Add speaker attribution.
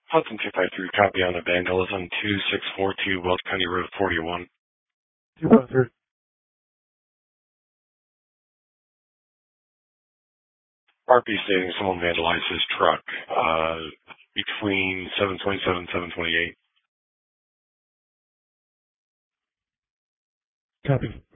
Speaker 1: Hudson 253, copy on the vandalism, 2642 Welch County Road 41.
Speaker 2: 253.
Speaker 1: RP stating someone vandalized his truck between 727 and 728.
Speaker 2: Copy.